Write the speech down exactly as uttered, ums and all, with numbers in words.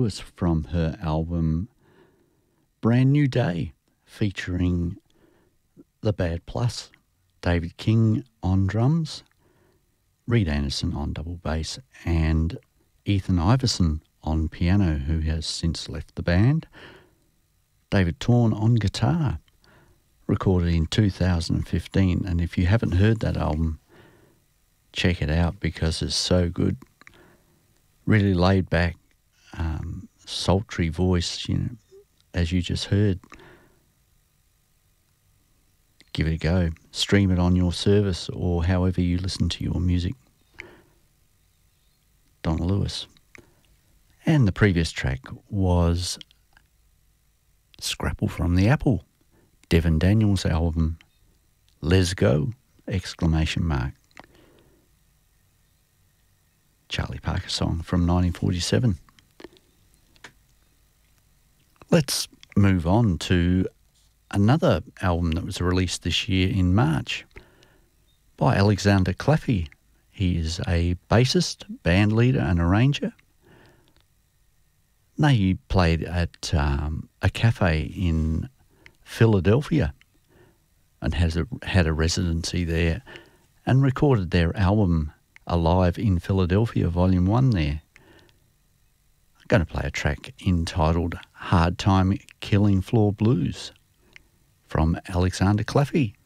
Lewis from her album Brand New Day, featuring The Bad Plus, David King on drums, Reed Anderson on double bass, and Ethan Iverson on piano, who has since left the band. David Torn on guitar, recorded in two thousand fifteen, and if you haven't heard that album, check it out because it's so good. Really laid back, um, sultry voice, you know, as you just heard. Give it a go. Stream it on your service or however you listen to your music. Donna Lewis. And the previous track was Scrapple from the Apple, Devin Daniels' album Let's Go! Exclamation mark. Charlie Parker song from nineteen forty-seven. Let's move on to another album that was released this year in March by Alexander Claffey. He is a bassist, band leader and arranger. They played at um, a cafe in Philadelphia and has a, had a residency there and recorded their album Alive in Philadelphia, Volume one there. I'm going to play a track entitled Hard Time Killing Floor Blues from Alexander Claffey.